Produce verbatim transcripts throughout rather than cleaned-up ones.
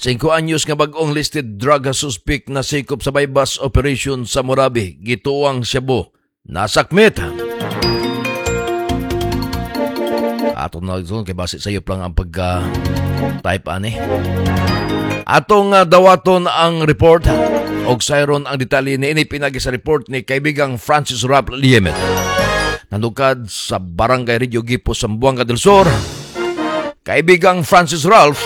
Cinco anyos nga bag-ong listed drug suspect na sikop sa bypass operation sa Murabi, gituang Cebu, nasakmit. Ato na ito, kay base sa iyo lang ang pagka-type ani. Atong uh, dawaton ang report og sayron ang detalye ni ini pinagi sa report ni kaibigang Francis Ralph Liemet. Nanukad sa Barangay Rio Gipo, Zamboanga del Sur. Kaibigang Francis Ralph,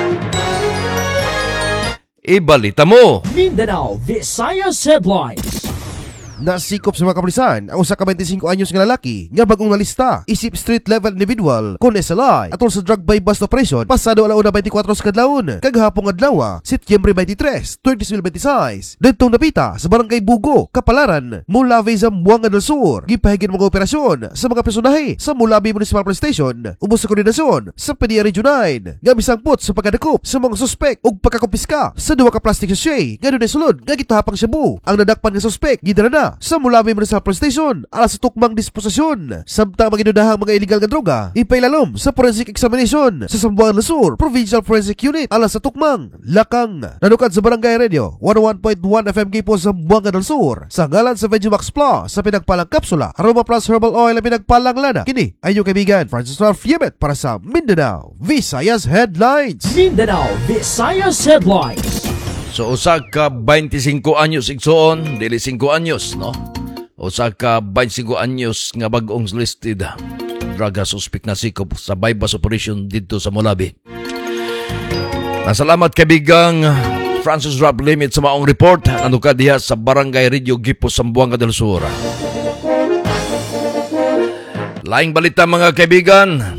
ibalita mo. Mindanao Visayas Headlines. Nasikop sa mga kapulisan ang usa ka twenty-five anyos nga lalaki nga bagong nalista isip street level individual kon S L I atol sa drug bypass operation pasado alauna twenty-four sa kadlawon kaghapong adlaw Setyembre twenty-tres, twenty twenty-six didtong napita sa Barangay Bugo, Kapalaran, Mulabi, Zamboanga del Sur. Gipahigin mga operasyon sa mga personahe sa Mulabi Municipal Police Station ubos sa koordinasyon sa P D A Region nine nga misangpot sa pagkadakop sa mga suspek ug pagkakumpiska sa duha ka plastic sachet nga dunay sulod nga gitahapang Cebu. Ang nadakpan nga suspek gidala na sa Mulabi Municipal Police Station alas sa tukmang disposisyon. Samtang magidudahang mga illegal nga droga ipailalom sa forensic examination sa Zamboanga del Sur Provincial Forensic Unit alas sa tukmang lakang. Nanukad sa Barangay Radio one oh one point one F M Gipo sa Zamboanga del Sur sa ngalan sa Vegimax Plus sa pinagpalang kapsula Aroma Plus Herbal Oil na pinagpalang lana. Kini ay yung kaibigan Francis Ralph Liemet para sa Mindanao Visayas Headlines. Mindanao Visayas Headlines. So usa ka twenty-five anyos igsoon, dili five anyos, no? Usa ka twenty-five anyos nga bag-ong listed drug suspect na sikop sa bypass operation dito sa Mulabi. Nasalamat kaibigang Francis Ralph Liemet sa maong report nanukad diha sa Barangay Rio Gipo, Zamboanga del Sur. Laing balita mga kaibigan.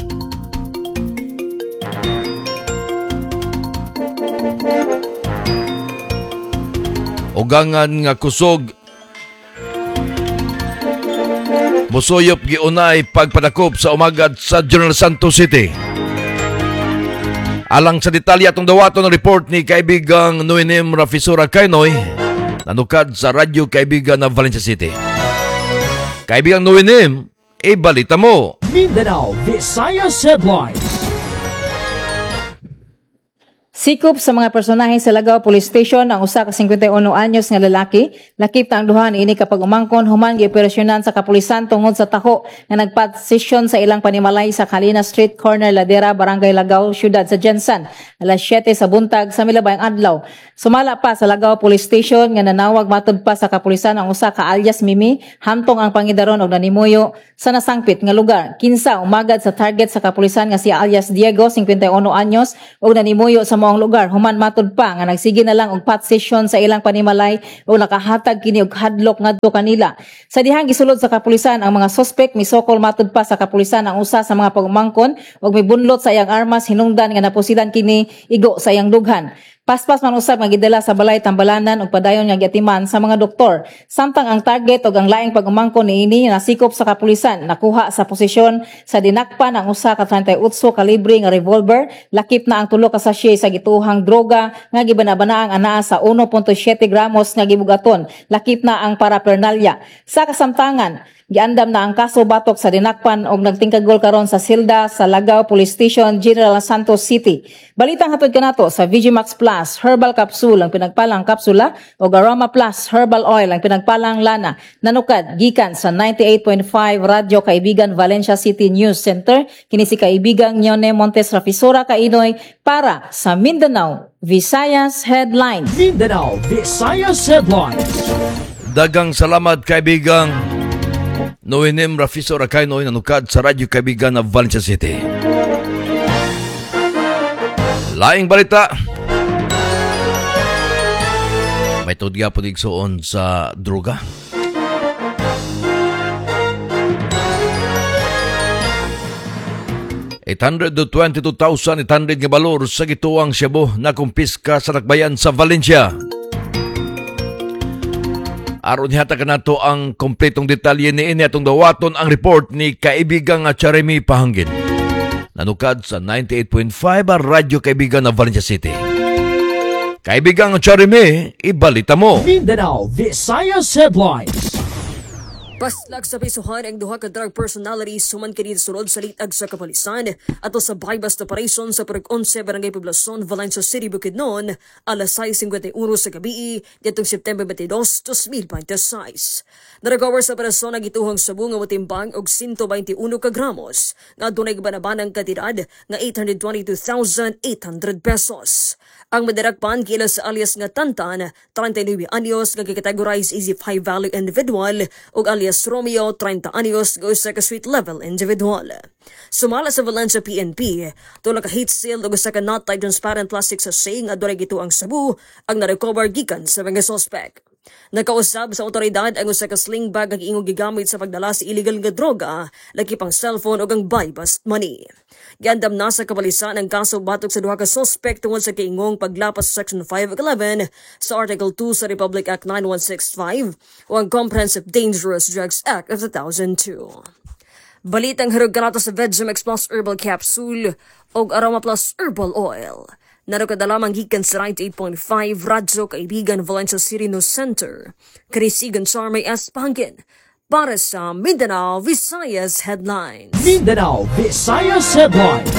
Ugangan nga kusog musuyop giunay pagpadakop sa umagad sa General Santos City. Alang sa detalye atong dawaton ng report ni kaibigang Noenem Rafisura Kainoy nanukad sa radyo kaibigan na Valencia City. Kaibigang Noenem, ibalita mo. Mindanao Visayas Headlines. Sikop sa mga personahe sa Lagao Police Station ang usa ka fifty-one anyos nga lalaki. Lakip ta ang duha niini kapag umangkon human gioperasyonan sa kapulisan tungod sa taho nga nagpa-session sa ilang panimalay sa Calina Street Corner, Ladera, Barangay Lagao, Syudad sa Jensan. alas siyete sa buntag sa milabayng adlaw. Sumala pa sa Lagao Police Station nga nanawag matud pa sa kapulisan ang usa ka alias Mimi hamtong ang pangidaron og nanimuyo sa nasangpit nga lugar. Kinsa umagad sa target sa kapulisan nga si alias Diego, fifty-one anyos, og nanimuyo sa maong lugar. Human matud pa nga nagsige na lang og pat session sa ilang panimalay o nakahatag kini og hadlok ngadto kanila. Sa dihang gisulod sa kapulisan ang mga suspect misokol matud pa sa kapulisan ang usa sa mga pagumangkon og mibunlot sa iyang armas hinungdan nga napusilan kini igo sa iyang dughan. Paspas man usab nga gidala sa balay tambalanan ug padayon nga giatiman sa mga doktor. Samtang ang target ug ang laing pagumangkon niini nasikop sa kapulisan nakuha sa posisyon sa dinakpan ang usa ka thirty-eight kalibre nga revolver, lakip na ang tulo ka sachet sa gituhang droga nga gibanabana ang anaa sa one point seven gramos nga gibugaton, lakip na ang paraphernalia. Sa kasamtangan giandam na ang kaso batok sa dinakpan og nagtingkagol karon sa silda sa Lagao Police Station, General Santos City. Balitang hatod kanato sa Vigimax Plus Herbal Capsule ang pinagpalang kapsula o Aroma Plus Herbal Oil ang pinagpalang lana. Nanukad gikan sa ninety-eight point five Radyo Kaibigan Valencia City News Center. Kini si kaibigang Nyone Montes Rafisura Kainoy para sa Mindanao Visayas Headlines. Mindanao Visayas Headlines. Dagang salamat kaibigang Noenem Rafisura Kainoy nanukad sa radyo kaibigan na Valencia City. Laing balita. May tudya po digsoon sa droga. eight hundred twenty-two thousand eight hundred nga balor sa gituang Cebu na kumpiska sa Nakbayan sa Valencia. Aron hata kanato ang kompletong detalye niini atong dawaton ang report ni kaibigang Charemy Pahangin. Nanukad sa ninety-eight point five Radyo Kaibigan na Valencia City. Kaibigang Charemy, ibalita mo. Mindanao Visayas Headlines. Baslag sa pisuhan ang duha ka drug personalities human kini sunod sa litag sa kapalisan ato sa bypass operation sa Purok eleven Barangay Poblacion, Valencia City, Bukidnon, alas sais fifty-one sa gabi ditong September twenty-two, twenty twenty-six. Narecover sa operasyon ang gituhang sabu nga matimbang og one hundred twenty-one ka gramos nga dunay banabanang kantidad nga eight hundred twenty-two thousand eight hundred pesos. Ang madirakpan kila sa alias nga Tantan, thirty-nine anyos nga gikategorize as if high value individual ug alias Romeo, thirty anyos nga usa ka street level individual. Sumala sa Valencia P N P, tula ka heat seal ug usa ka not type transparent plastic sachet nga adunay gituang sabu ang narecover gikan sa mga suspect. Nakausab sa otoridad ang usa ka sling bag ang ingong gigamit sa pagdala sa illegal nga droga, laki pang cellphone ug ang buy-bust money. Giandam na sa kapalisan ang kaso batok sa duha ka suspect tungod sa kaingong paglapas sa Section five eleven sa Article two sa Republic Act ninety-one sixty-five o ang Comprehensive Dangerous Drugs Act of two thousand two. Balitang harug kanato sa Vegemex Plus Herbal Capsule ug Aroma Plus Herbal Oil. Narukadalamang gikan sa ninety-eight point five Radyo Kaibigan Valencia City News Center. Krisigan Charmay S. Pangkin para sa Mindanao Visayas Headlines. Mindanao Visayas Headlines.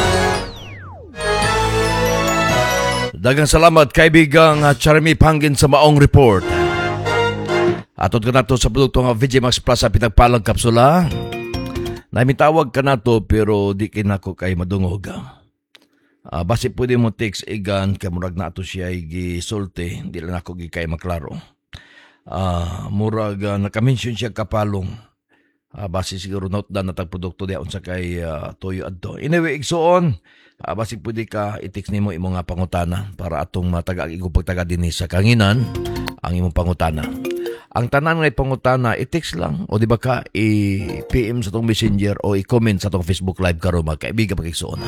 Dagang salamat kaibigang Charmy Pangin sa maong report. Atod ka nato sa produkto nga Vegimax Plus sa pinagpalang kapsula. Naimitawag ka nato pero di kinako kay madungog. Uh, basi pwede mo text igan kay murag na ato siya gisulti, di lang ako gikay maklaro. Uh, murag uh, nakamention siya kapalong. Uh, basi siguro note na natag produkto diyan sa kay uh, Toyo adto. Anyway, igsuon, uh, basi pwede ka i-text nimo imo nga pangutana para atong matagag igo pagtaga dinhi sa kanginan ang imong pangutana. Ang tanan nga pangutana i-text lang o di ba ka i-P M sa tong Messenger o i-comment sa tong Facebook Live karon mga kaibigan pagigsuon.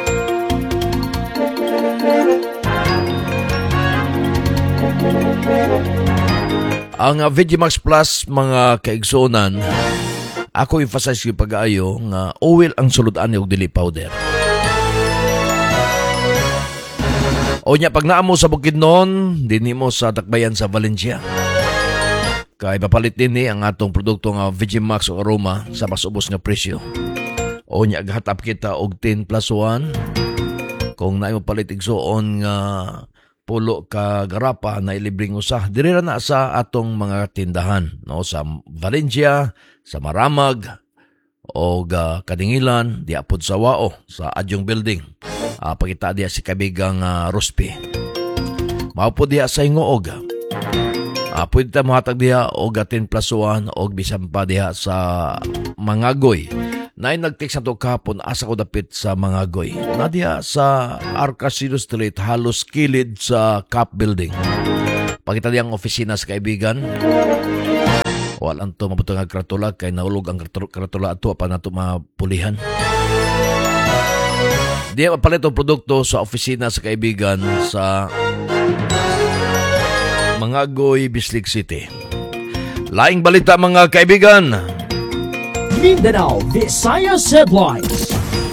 Ang uh, Vegimax Plus mga kaigsunan, ako emphasize yung pag-aayo nga oil ang sulutan ni og dili powder. O nya pag naamo sa Bukidnon, dinhi mo sa Takbayan sa Valencia. Kay papalit din ni ang atong produkto nga Vegimax o Aroma sa mas ubos nga presyo. O nya aghatap kita og ten plus one. Kung naay mo palit igsuon nga pulo ka garapa na ilibring usa diri ra na sa atong mga tindahan no sa Valencia, sa Maramag o uh, Kadingilan, diha pod sa Wao sa Adyong Building. Uh, pakita diha si kabigang uh, Rospi. Mao pod diha sa Hingoog. Uh, pwede ta mohatag diha og ten plus one og bisan pa diha sa Mangagoy. Nay nag-text na to kahapon, asa ko dapit sa Mangagoy. Na diha sa Arcasido Street, halos kilid sa Cap Building. Pakita diya ang opisina sa kaibigan. Walang to mabuto nga kratula, kay naulog ang kratula ato pa na to mapulihan. Diya mapalit ang produkto sa opisina sa kaibigan sa Mangagoy, Bislig City. Laing balita mga kaibigan. Mindanao Visayas Headlines.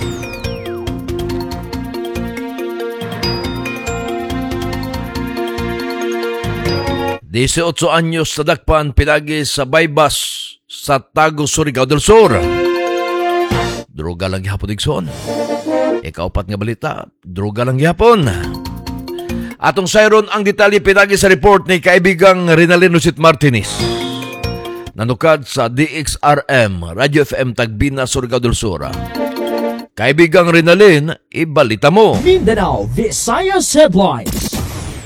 eighteen anyos sa dakpan pinagi sa bypass sa Tago, Surigao del Sur. Droga lang gihapon igsoon. Ikaupat nga balita, droga lang gihapon. Atong sayron ang detalye pinagi sa report ni kaibigang Rinalyn Lucit Martinez. Nanukad sa D X R M, Radio F M Tagbina, Surigao del Sur. Kaibigang Rinalyn, ibalita mo. Mindanao Visayas Headlines.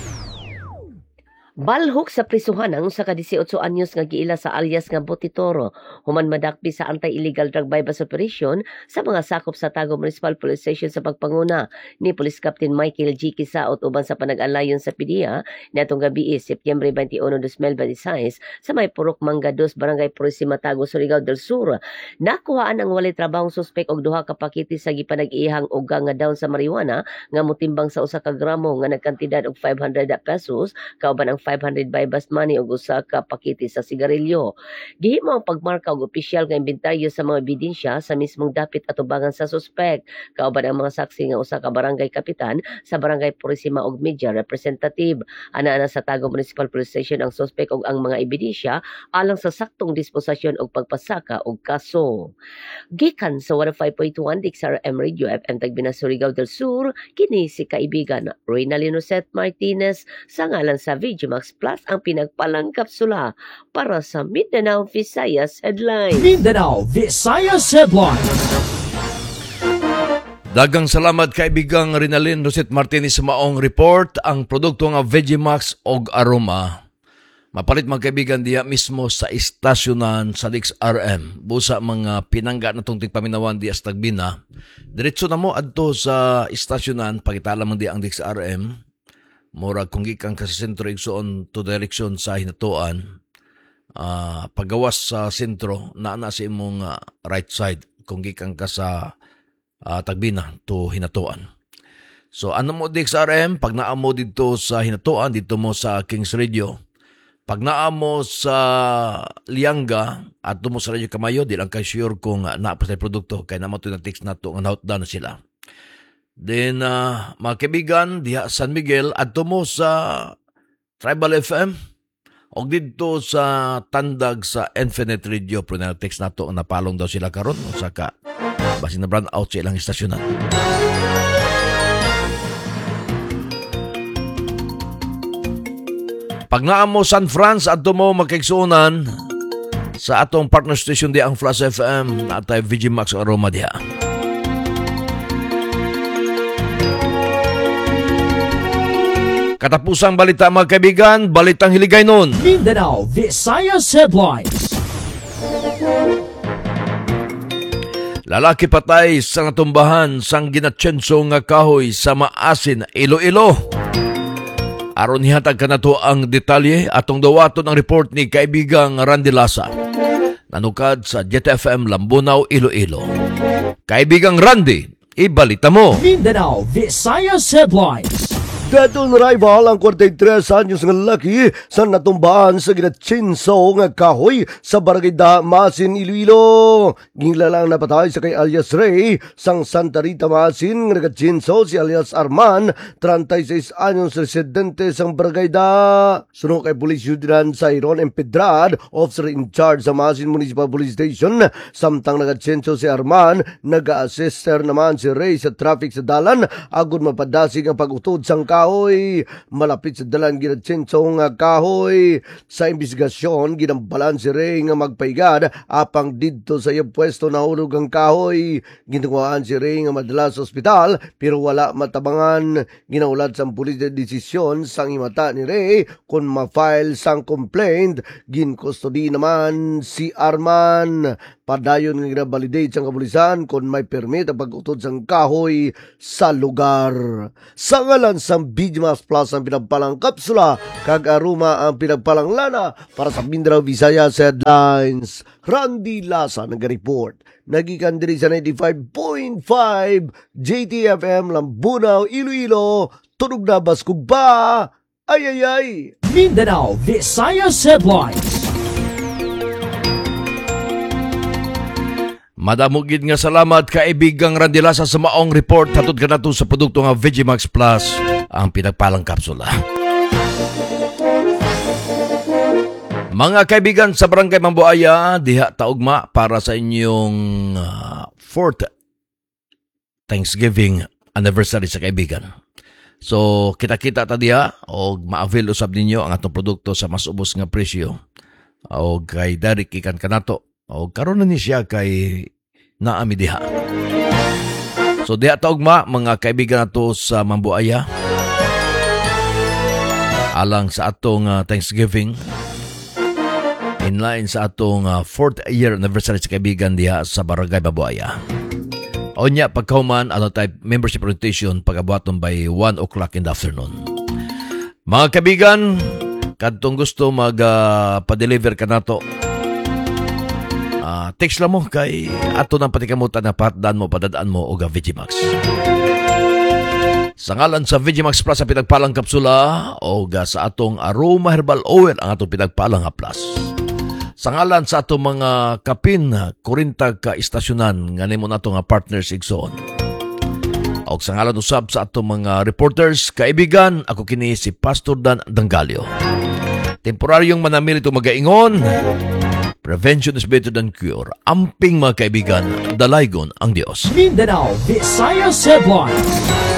Balhok sa prisuhan ang usa ka eighteen anyos nga giila sa alias nga Botitoro human madakpi sa anti-illegal drug bypass operation sa mga sakop sa Tago Municipal Police Station sa pagpanguna ni Police Captain Michael G. Kisaot uban sa panag-alayon sa P D A niadtong gabi September twenty-one, twenty twenty-six sa may Purok Mangga two, Barangay Purisima, Tago, Surigao del Sur. Nakuhaan ang walay trabahong suspek og duha ka pakete sa gipanag-ihang uga nga daon sa marijuana nga motimbang sa usa ka gramo nga nagkantidad og five hundred pesos kauban ang five hundred bypass money ug usa ka pakete sa sigarilyo. Gihimo ang pagmarka og opisyal nga inventaryo sa mga ebidensya sa mismong dapit atubangan sa suspek. Kauban ang mga saksi nga usa ka barangay kapitan sa barangay Purisima ug media representative. Ana-ana sa Tagum Municipal Police Station ang suspek ug ang mga ebidensya alang sa saktong disposisyon ug pagpasaka og kaso. Gikan sa one oh five point one D X R M Radio F M Tagbina, Surigao del Sur, kini si kaibigan Reynalyn Rosette Martinez sa ngalan sa Vigimax Plus ang pinagpalang kapsula para sa Mindanao Visayas Headlines. Mindanao Visayas Headlines. Dagang salamat kaibigang Reynalyn Rosette Martinez sa maong report. Ang produkto nga Vegimax og Aroma mapalit mga kaibigan diya mismo sa istasyonan sa D X R M. Busa mga pinangga na itong tigpaminawan diya sa Tagbina. Diretso na mo adto sa istasyonan, pagitala man diya ang D X R M. Mura kung gikan ka sa sentro igsoon to direksyon sa Hinatuan. Uh, pagawas sa sentro, naana sa imong uh, right side kung gikan ka sa uh, Tagbina to Hinatuan. So ano mo D X R M, pag naa mo dito sa Hinatuan, dito mo sa Kings Radio. Pag naa mo sa Lianga at mo sa Radio Kamayo, di lang kayo sure kung uh, naapos na produkto, kaya naman ito na text na ito, ang nautdan na sila. Then, uh, mga kaibigan, diha San Miguel, at mo sa Tribal F M, o dito sa Tandag sa Infinite Radio, pero na text na ito, napalong daw sila karon o saka, basi na brand out sa ilang istasyonan. Pag naa mo San Franz at mo magkaigsuunan sa atong partner station di ang Flash F M na atay Vigimax Aroma diha. Katapusang balita mga kaibigan, balitang hiligay nun. Mindanao Visayas Headlines. Lalaki patay sa natumbahan sang ginatsenso nga kahoy sa Maasin, Iloilo. Aron hihatag kanato ang detalye atong dawaton ang report ni kaibigang Randy Lasa. Nanukad sa Jet F M Lambunaw, Iloilo. Kaibigang Randy, ibalita mo. Mindanao Visayas Headlines. Datong rival ang forty-three anyos nga lalaki sa natumbahan sa ginatsinso nga kahoy sa barangay Masin, Iloilo. Ginlalang napatay sa kay alias Ray sang Santa Rita Masin nga nagatsinso si alias Arman, thirty-six anyos residente sang barangay da. Sunod kay Police Lieutenant Sayron Empedrad, officer in charge sa Masin Municipal Police Station. Samtang nagatsinso si Arman, nag-assister naman si Ray sa traffic sa dalan agud mapadasig ang pag-utod sang kahoy. kahoy. Malapit sa dalan ginatsinso nga kahoy. Sa investigasyon, ginambalan si Ray nga magpaigad apang didto sa iyang pwesto na hulog ang kahoy. Ginawaan si Ray nga madala sa ospital pero wala matabangan. Ginaulat sa pulis na desisyon sang imata ni Ray kung ma-file sang complaint. Ginkustodi naman si Arman. Padayon nga ginabalidate sang kapulisan kung may permit ang pag-utod sang kahoy sa lugar. Sa ngalan sang Vigimax Plus ang pinagpalang kapsula, kag Aroma ang pinagpalang lana para sa Mindanao Visayas Headlines. Randy Lasa nag-report. Nagikan diri sa ninety-five point five J T F M Lambunaw, Iloilo. Tunog na baskog ba? Ay ay ay! Mindanao Visayas Headlines. Madamugid nga salamat kaibigang Randy Lasa sa maong report hatod kanato sa produkto nga Vigimax Plus ang pinagpalang kapsula. Mga kaibigan sa Barangay Mambuaya, diha taugma para sa inyong uh, fourth Thanksgiving anniversary sa kaibigan. So kita-kita ta diha og ma-avail usab ninyo ang atong produkto sa mas ubos nga presyo. O kay Derek ikan kanato o karon na ni siya kay naami diha. So diha taugma mga kaibigan nato sa Mambuaya alang sa atong uh, Thanksgiving in line sa atong uh, fourth year anniversary sa kaibigan diha sa Barangay Mambuaya. O niya pagkauman ano type membership orientation pagabuhaton by one o'clock in the afternoon. Mga kaibigan, kadtong gusto mag-pa-deliver uh, ka nato, Uh, text lang mo kay ato ng patikamutan na patdaan mo, padadaan mo o Vigimax. Sa ngalan sa Vigimax Plus sa pinagpalang kapsula o ga sa atong Aroma Herbal Oil ang atong pinagpalang nga plus. Sa ngalan sa atong mga kapin, kurintag ka istasyonan nga nimo nato nga partners igsoon. O sa ngalan usab sa atong mga reporters, kaibigan, ako kini si Pastor Dan Dangalio. Temporaryong manamili ito magaingon. Prevention is better than cure. Amping mga kaibigan, dalaygon ang Diyos. Mindanao Visayas Headlines.